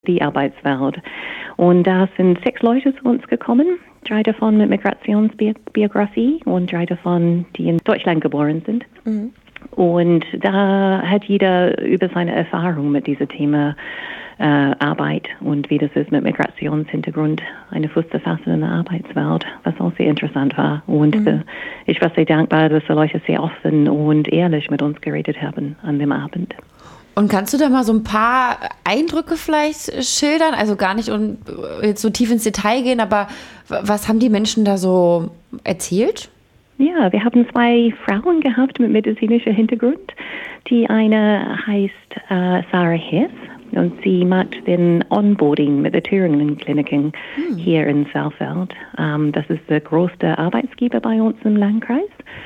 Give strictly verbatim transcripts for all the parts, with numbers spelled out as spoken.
die Arbeitswelt. Und da sind sechs Leute zu uns gekommen, drei davon mit Migrationsbiografie und drei davon, die in Deutschland geboren sind. Mhm. Und da hat jeder über seine Erfahrung mit diesem Thema äh, Arbeit und wie das ist mit Migrationshintergrund eine Fuß zu fassen in der Arbeitswelt, was auch sehr interessant war. Und mhm. äh, ich war sehr dankbar, dass die Leute sehr offen und ehrlich mit uns geredet haben an dem Abend. Und kannst du da mal so ein paar Eindrücke vielleicht schildern? Also gar nicht und jetzt so tief ins Detail gehen, aber was haben die Menschen da so erzählt? Ja, wir haben zwei Frauen gehabt mit medizinischem Hintergrund. Die eine heißt äh, Sarah Hess und sie macht den Onboarding mit der Thüringen-Kliniken hm. hier in Saalfeld. Ähm, das ist der größte Arbeitsgeber bei uns im Landkreis.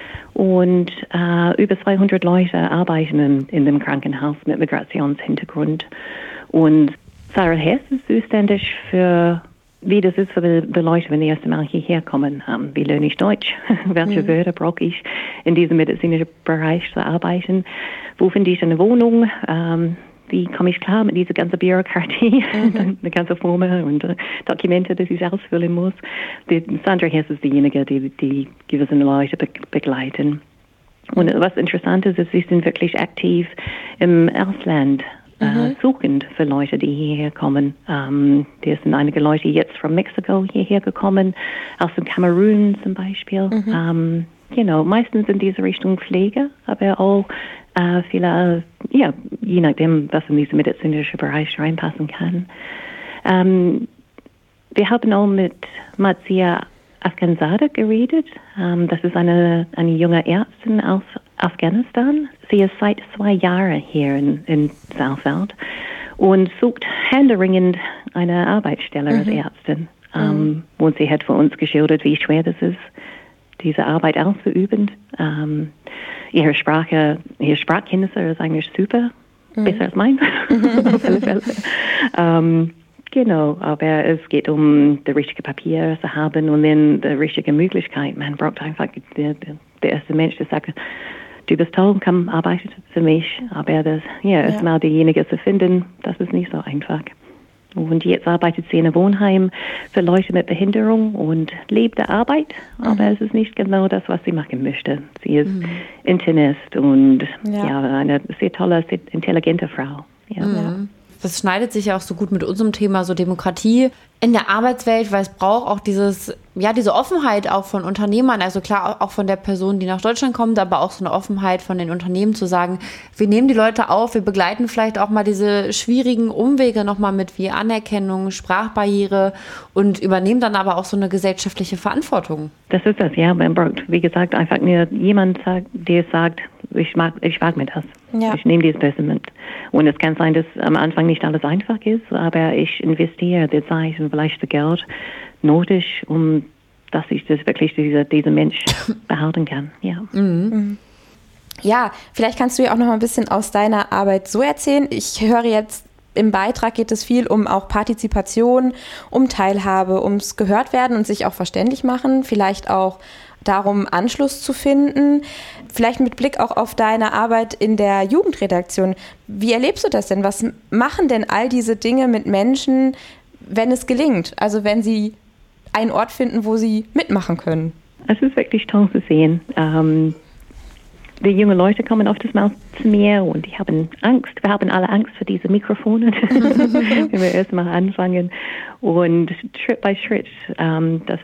Und äh, über zweihundert Leute arbeiten in, in dem Krankenhaus mit Migrationshintergrund. Und Sarah Hess ist zuständig für, wie das ist für die, die Leute, wenn die erst einmal hierher kommen. Ähm, wie lerne ich Deutsch? Welche mhm. Wörter brauche ich in diesem medizinischen Bereich zu arbeiten? Wo finde ich eine Wohnung? Ähm, Wie komme ich klar mit dieser ganzen Bürokratie, mhm. die ganze Formel und uh, Dokumente, die ich ausfüllen muss. Die Sandra Hess ist diejenige, die die gewisse Leute be- begleiten. Und was interessant ist, ist, sie sind wirklich aktiv im Ausland mhm. äh, suchend für Leute, die hierher kommen. Ähm, da sind einige Leute jetzt von Mexiko hierher gekommen, aus dem Kamerun zum Beispiel. Mhm. Ähm, genau, meistens in diese Richtung Pflege, aber auch Uh, viele, ja, je nachdem, was in diesen medizinischen Bereich reinpassen kann. Um, wir haben auch mit Marzia Afganzadeh geredet. Um, das ist eine, eine junge Ärztin aus Afghanistan. Sie ist seit zwei Jahren hier in, in Saalfeld und sucht händeringend eine Arbeitsstelle mhm. als Ärztin. Um, mhm. Und sie hat für uns geschildert, wie schwer das ist, diese Arbeit auszuüben. Um, Ihre Sprache, ihre Sprachkenntnisse ist eigentlich super, mhm. besser als meins. Auf alle Fälle. Ähm, genau, aber es geht um das richtige Papier zu haben und dann die richtige Möglichkeit. Man braucht einfach der, der erste Mensch, der sagt, du bist toll, komm, arbeite für mich. Aber das, ja, erstmal ja. diejenige zu finden, das ist nicht so einfach. Und jetzt arbeitet sie in einem Wohnheim für Leute mit Behinderung und lebt der Arbeit, mhm. aber es ist nicht genau das, was sie machen möchte. Sie ist mhm. Internist und ja. ja, eine sehr tolle, sehr intelligente Frau. Ja. Mhm. Das schneidet sich ja auch so gut mit unserem Thema, so Demokratie in der Arbeitswelt, weil es braucht auch dieses, ja, diese Offenheit auch von Unternehmern, also klar auch von der Person, die nach Deutschland kommt, aber auch so eine Offenheit von den Unternehmen zu sagen, wir nehmen die Leute auf, wir begleiten vielleicht auch mal diese schwierigen Umwege nochmal mit wie Anerkennung, Sprachbarriere und übernehmen dann aber auch so eine gesellschaftliche Verantwortung. Das ist das, ja, man braucht, wie gesagt, einfach nur jemand, der sagt, ich mag, ich mag mir das. Ja. Ich nehme dieses Beste mit. Und es kann sein, dass am Anfang nicht alles einfach ist, aber ich investiere die Zeit und vielleicht das Geld nötig, um dass ich das wirklich diese, diese Mensch behalten kann. Ja. Mhm. Ja, vielleicht kannst du ja auch noch mal ein bisschen aus deiner Arbeit so erzählen. Ich höre jetzt, im Beitrag geht es viel um auch Partizipation, um Teilhabe, ums Gehörtwerden und sich auch verständlich machen, vielleicht auch darum, Anschluss zu finden. Vielleicht mit Blick auch auf deine Arbeit in der Jugendredaktion. Wie erlebst du das denn? Was machen denn all diese Dinge mit Menschen, wenn es gelingt? Also wenn sie einen Ort finden, wo sie mitmachen können? Es ist wirklich toll zu sehen. Ähm, die jungen Leute kommen oft mal zu mir und die haben Angst. Wir haben alle Angst vor diesen Mikrofonen, wenn wir erstmal anfangen. Und Schritt bei Schritt, ähm, das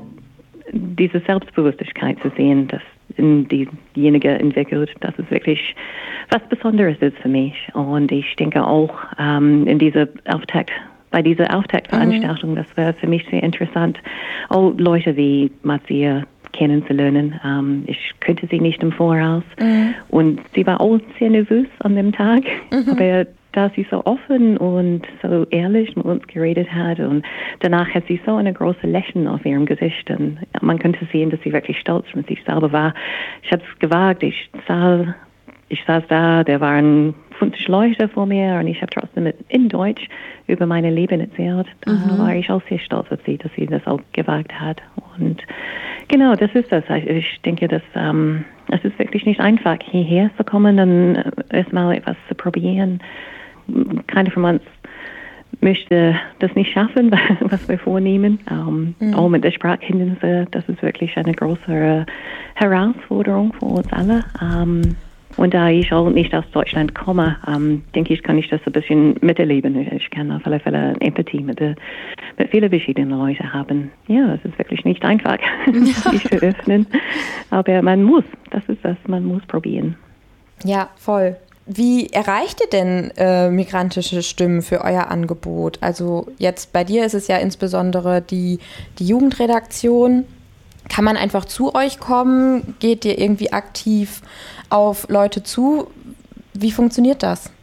diese Selbstbewusstheit zu sehen, dass in diejenige entwickelt, das ist wirklich was Besonderes ist für mich. Und ich denke auch ähm, in diese Auftakt, bei dieser Auftaktveranstaltung, mhm. das war für mich sehr interessant, auch Leute wie Marzia kennenzulernen. Ähm, ich kannte sie nicht im Voraus mhm. und sie war auch sehr nervös an dem Tag, mhm. aber da sie so offen und so ehrlich mit uns geredet hat und danach hat sie so eine große Lächeln auf ihrem Gesicht und man konnte sehen, dass sie wirklich stolz mit sich selber war. Ich habe es gewagt, ich saß, ich saß da, da waren fünfzig Leute vor mir und ich habe trotzdem mit, in Deutsch über meine Leben erzählt. Da mhm. war ich auch sehr stolz auf sie, dass sie das auch gewagt hat. Und genau, das ist das. Ich denke, dass ähm, es ist wirklich nicht einfach, hierher zu kommen und erstmal etwas zu probieren. Keiner von uns möchte das nicht schaffen, was wir vornehmen. Um, mhm. Auch mit der Sprachkenntnisse, das ist wirklich eine große Herausforderung für uns alle. Um, und da ich auch nicht aus Deutschland komme, um, denke ich, kann ich das ein bisschen miterleben. Ich kann auf alle Fälle Empathie mit, der, mit vielen verschiedenen Leuten haben. Ja, es ist wirklich nicht einfach, sich zu öffnen. Aber man muss, das ist das, man muss probieren. Ja, voll. Wie erreicht ihr denn äh, migrantische Stimmen für euer Angebot? Also jetzt bei dir ist es ja insbesondere die, die Jugendredaktion. Kann man einfach zu euch kommen? Geht ihr irgendwie aktiv auf Leute zu? Wie funktioniert das?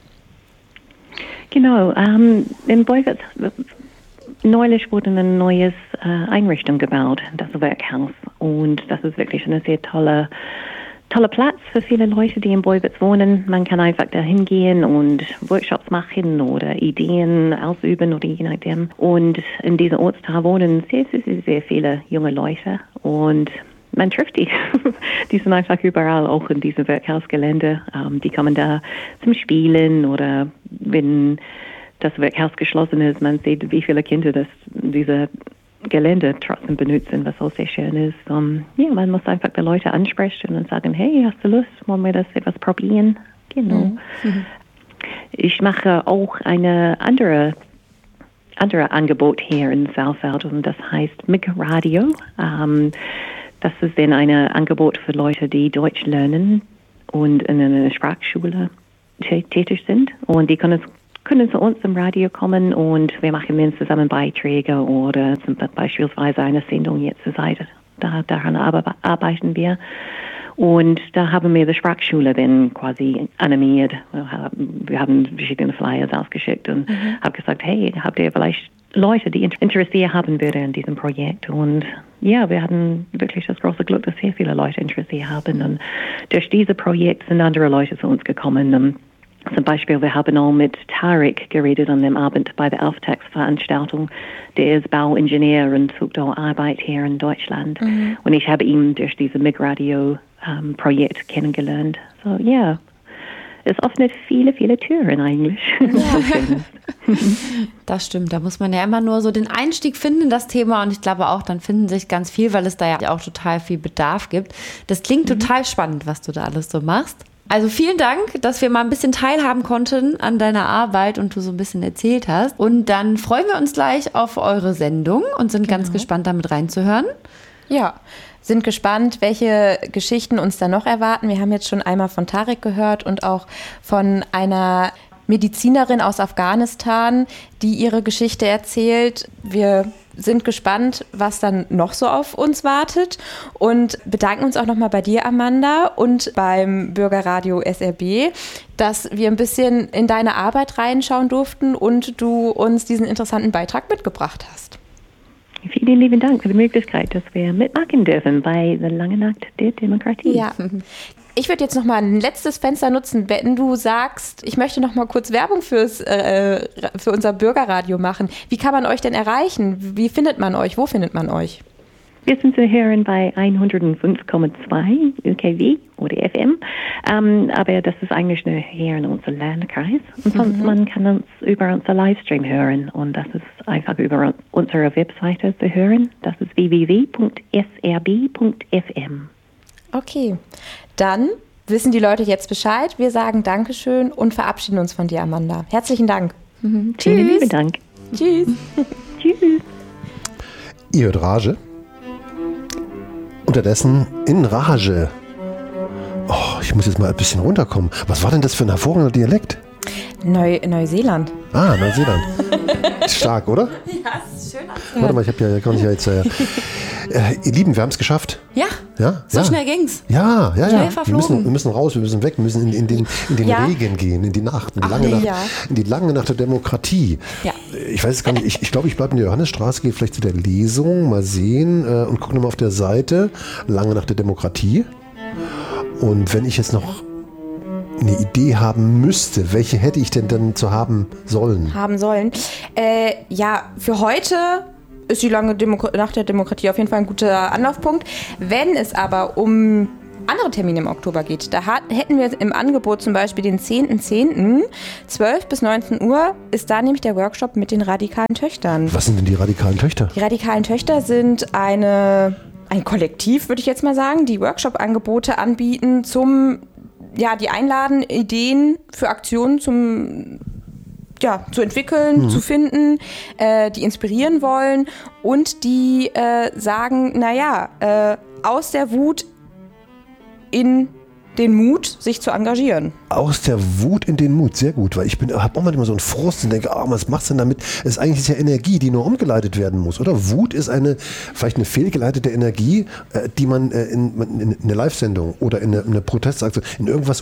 Genau, ähm, in Beuwitz neulich wurde eine neue äh, Einrichtung gebaut, das Werkhaus. Und das ist wirklich eine sehr tolle Toller Platz für viele Leute, die in Beuwitz wohnen. Man kann einfach da hingehen und Workshops machen oder Ideen ausüben oder je nachdem. Und in diesem Ortsteil wohnen sehr, sehr, sehr, sehr viele junge Leute. Und man trifft die. Die sind einfach überall, auch in diesem Werkhausgelände. Um, die kommen da zum Spielen oder wenn das Werkhaus geschlossen ist, man sieht, wie viele Kinder das diese Gelände trotzdem benutzen, was auch sehr schön ist. Um, ja, man muss einfach die Leute ansprechen und sagen, hey, hast du Lust, wollen wir das etwas probieren? Genau. Mhm. Ich mache auch eine andere, andere Angebot hier in Saalfeld und das heißt MIG-Radio. Um, das ist dann ein Angebot für Leute, die Deutsch lernen und in einer Sprachschule tätig sind und die können können zu uns im Radio kommen und wir machen mit zusammen Beiträge oder zum beispielsweise eine Sendung jetzt zur Seite. Da, daran arbeiten wir. Und da haben wir die Sprachschule dann quasi animiert. Wir haben, wir haben verschiedene Flyers ausgeschickt und mhm. haben gesagt, hey, habt ihr vielleicht Leute, die Interesse haben würden an diesem Projekt? Und ja, wir hatten wirklich das große Glück, dass sehr viele Leute Interesse haben. Und durch dieses Projekt sind andere Leute zu uns gekommen. Und zum Beispiel, wir haben auch mit Tarek geredet an dem Abend bei der Auftaktsveranstaltung. Der ist Bauingenieur und sucht auch Arbeit hier in Deutschland. Mhm. Und ich habe ihn durch dieses MIG-Radio-Projekt um, kennengelernt. So, ja, yeah. Es öffnet viele, viele Türen eigentlich. Ja. Das stimmt, da muss man ja immer nur so den Einstieg finden in das Thema und ich glaube auch, dann finden sich ganz viel, weil es da ja auch total viel Bedarf gibt. Das klingt mhm. total spannend, was du da alles so machst. Also vielen Dank, dass wir mal ein bisschen teilhaben konnten an deiner Arbeit und du so ein bisschen erzählt hast. Und dann freuen wir uns gleich auf eure Sendung und sind genau. ganz gespannt, damit reinzuhören. Ja, sind gespannt, welche Geschichten uns da noch erwarten. Wir haben jetzt schon einmal von Tarek gehört und auch von einer Medizinerin aus Afghanistan, die ihre Geschichte erzählt. Wir sind gespannt, was dann noch so auf uns wartet und bedanken uns auch nochmal bei dir, Amanda, und beim Bürgerradio S R B, dass wir ein bisschen in deine Arbeit reinschauen durften und du uns diesen interessanten Beitrag mitgebracht hast. Vielen lieben Dank für die Möglichkeit, dass wir mitmachen dürfen bei der Langen Nacht der Demokratie. Ja. Ich würde jetzt noch mal ein letztes Fenster nutzen, wenn du sagst, ich möchte noch mal kurz Werbung fürs, äh, für unser Bürgerradio machen. Wie kann man euch denn erreichen? Wie findet man euch? Wo findet man euch? Wir sind zu hören bei hundertfünf Komma zwei U K W oder F M, um, aber das ist eigentlich nur hier in unserem Landkreis. Und sonst mhm. man kann uns über unser Livestream hören und das ist einfach über unsere Webseite zu hören. Das ist w w w Punkt s r b Punkt f m. Okay, dann wissen die Leute jetzt Bescheid. Wir sagen Dankeschön und verabschieden uns von dir, Amanda. Herzlichen Dank. Mhm. Tschüss. Vielen lieben Dank. Tschüss. Tschüss. Ihr hört Rage. Unterdessen in Rage. Oh, ich muss jetzt mal ein bisschen runterkommen. Was war denn das für ein hervorragender Dialekt? Neu, Neuseeland. Ah, Neuseeland. Stark, oder? Ja, ist schön anzuhören. Warte mal, ich habe ja gar nicht jetzt... Äh, äh, ihr Lieben, wir haben es geschafft. Ja, ja so ja. schnell ging's. Ja, ja, ja. Schnell Wir müssen, wir müssen raus, wir müssen weg, wir müssen in, in den, in den ja. Regen gehen, in die Nacht, in die, lange, nee, Nacht ja. in die lange Nacht der Demokratie. Ja. Ich weiß es gar nicht, ich, ich glaube, ich bleibe in der Johannesstraße, gehe vielleicht zu der Lesung, mal sehen äh, und gucke nochmal auf der Seite, lange Nacht der Demokratie. Und wenn ich jetzt noch eine Idee haben müsste, welche hätte ich denn dann zu haben sollen? Haben sollen. Äh, ja, für heute ist die lange Demo- Nacht der Demokratie auf jeden Fall ein guter Anlaufpunkt. Wenn es aber um andere Termine im Oktober geht. Da hat, hätten wir im Angebot zum Beispiel den zehnten zehnten zwölf bis neunzehn Uhr ist da nämlich der Workshop mit den radikalen Töchtern. Was sind denn die radikalen Töchter? Die radikalen Töchter sind eine, ein Kollektiv, würde ich jetzt mal sagen, die Workshop-Angebote anbieten zum, ja, die einladen, Ideen für Aktionen zum Ja, zu entwickeln, mhm. zu finden, äh, die inspirieren wollen und die äh, sagen, naja, äh, aus der Wut in den Mut, sich zu engagieren. Aus der Wut in den Mut, sehr gut, weil ich habe auch manchmal so einen Frust und denke, ah, was machst du denn damit? Es ist eigentlich ja Energie, die nur umgeleitet werden muss, oder? Wut ist eine, vielleicht eine fehlgeleitete Energie, äh, die man äh, in, in, in eine Live-Sendung oder in eine, in eine Protestaktion, in irgendwas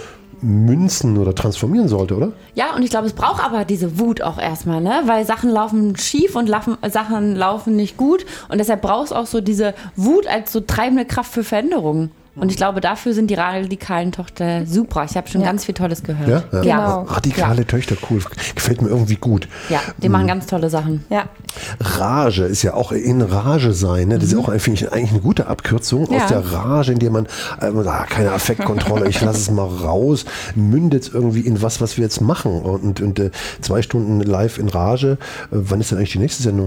ummünzen oder transformieren sollte, oder? Ja, und ich glaube, es braucht aber diese Wut auch erstmal, ne? Weil Sachen laufen schief und laufen, Sachen laufen nicht gut und deshalb brauchst du auch so diese Wut als so treibende Kraft für Veränderungen. Und ich glaube, dafür sind die radikalen Töchter super. Ich habe schon ja. ganz viel Tolles gehört. Ja, ja. Genau. Radikale ja. Töchter, cool. Gefällt mir irgendwie gut. Ja, die machen ganz tolle Sachen. Ja. Rage ist ja auch in Rage sein. Ne? Das mhm. ist ja auch, finde ich, eigentlich eine gute Abkürzung ja. aus der Rage, in der man äh, sagt, keine Affektkontrolle, ich lasse es mal raus, mündet irgendwie in was, was wir jetzt machen. Und, und äh, zwei Stunden live in Rage. Äh, wann ist denn eigentlich die nächste Sendung?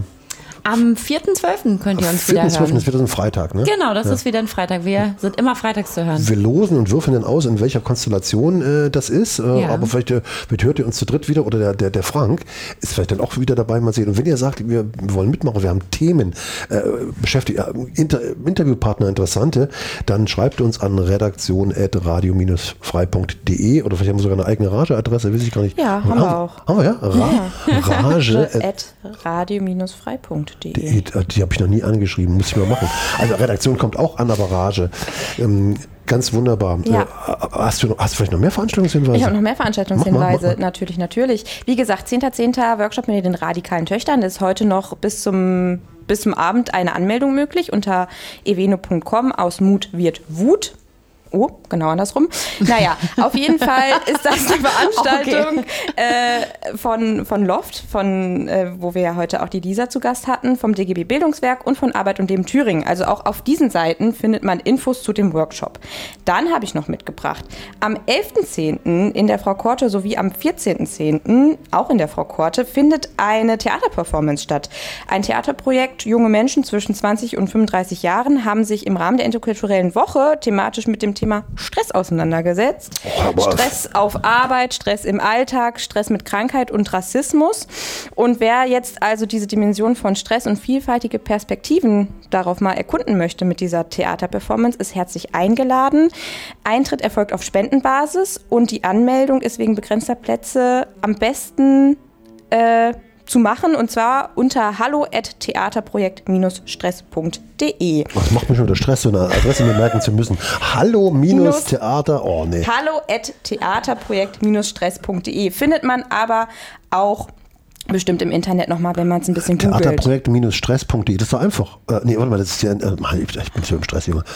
Am vierten zwölften könnt ihr uns vierten wieder hören. Das wird ein Freitag, ne? Genau, das ja. ist wieder ein Freitag. Wir sind immer freitags zu hören. Wir losen und würfeln dann aus, in welcher Konstellation äh, das ist. Äh, ja. Aber vielleicht, äh, vielleicht hört ihr uns zu dritt wieder oder der, der, der Frank ist vielleicht dann auch wieder dabei, mal sehen. Und wenn ihr sagt, wir wollen mitmachen, wir haben Themen, äh, beschäftigt, äh, Inter, Interviewpartner, Interessante, dann schreibt uns an redaktion at radio dash frei punkt de oder vielleicht haben wir sogar eine eigene Rage-Adresse, weiß ich gar nicht. Ja, haben, haben wir auch. Haben wir, ja? Ra ja. Rage at radio dash frei punkt de. Die habe ich noch nie angeschrieben, muss ich mal machen. Also Redaktion kommt auch an, aber Rage. Ähm, ganz wunderbar. Ja. Äh, hast, du noch, hast du vielleicht noch mehr Veranstaltungshinweise? Ich habe noch mehr Veranstaltungshinweise, mach mal, mach mal. natürlich, natürlich. Wie gesagt, zehnten zehnten Workshop mit den radikalen Töchtern. Das ist heute noch bis zum, bis zum Abend eine Anmeldung möglich unter eveno punkt com. Aus Mut wird Wut. Oh, genau andersrum. Naja, auf jeden Fall ist das eine Veranstaltung okay. äh, von, von Loft, von, äh, wo wir ja heute auch die Lisa zu Gast hatten, vom D G B Bildungswerk und von Arbeit und Leben Thüringen. Also auch auf diesen Seiten findet man Infos zu dem Workshop. Dann habe ich noch mitgebracht, am elften zehnten in der Frau Korte sowie am vierzehnten zehnten auch in der Frau Korte findet eine Theaterperformance statt. Ein Theaterprojekt, junge Menschen zwischen zwanzig und fünfunddreißig Jahren haben sich im Rahmen der interkulturellen Woche thematisch mit dem Thema Stress auseinandergesetzt. Oh, Stress auf Arbeit, Stress im Alltag, Stress mit Krankheit und Rassismus. Und wer jetzt also diese Dimension von Stress und vielfältige Perspektiven darauf mal erkunden möchte mit dieser Theaterperformance, ist herzlich eingeladen. Eintritt erfolgt auf Spendenbasis und die Anmeldung ist wegen begrenzter Plätze am besten äh, zu machen, und zwar unter hallo at theaterprojekt stress punkt de. Was macht mich schon unter Stress, so eine Adresse mir merken zu müssen? Hallo minus Theater, oh nee. hallo at theaterprojekt stress punkt de findet man aber auch bestimmt im Internet nochmal, wenn man es ein bisschen googelt. theaterprojekt stress punkt de, das ist doch einfach. Äh, nee, warte mal, das ist ja, äh, ich bin so im Stress, Junge.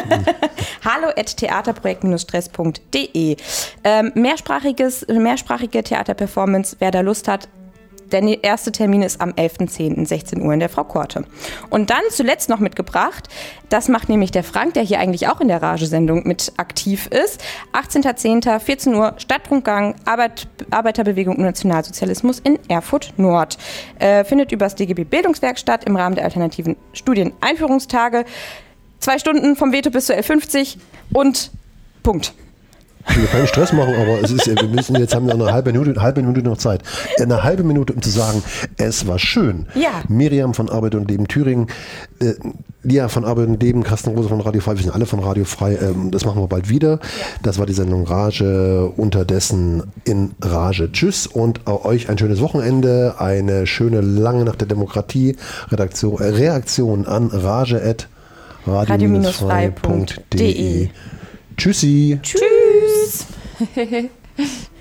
hallo at theaterprojekt stress punkt de. Ähm, mehrsprachiges, mehrsprachige Theaterperformance, wer da Lust hat. Der erste Termin ist am elften zehnten sechzehn Uhr in der Frau Korte. Und dann zuletzt noch mitgebracht, das macht nämlich der Frank, der hier eigentlich auch in der Rage-Sendung mit aktiv ist. achtzehnten zehnten vierzehn Uhr, Stadtrundgang, Arbeit, Arbeiterbewegung und Nationalsozialismus in Erfurt Nord. Äh, findet über das D G B Bildungswerk statt im Rahmen der alternativen Studieneinführungstage. Zwei Stunden vom Veto bis zur L fünfzig und Punkt. Ich will keinen Stress machen, aber es ist, wir müssen jetzt haben wir eine halbe Minute, eine halbe Minute noch Zeit. Eine halbe Minute, um zu sagen, es war schön. Ja. Miriam von Arbeit und Leben Thüringen, äh, Lia von Arbeit und Leben, Carsten Rose von Radio Frei, wir sind alle von Radio Frei. Ähm, das machen wir bald wieder. Ja. Das war die Sendung Rage, unterdessen in Rage. Tschüss und auch euch ein schönes Wochenende, eine schöne lange Nacht der Demokratie. Redaktion, äh, Reaktion an rage at radio dash frei punkt de. Tschüssi. Tschüss.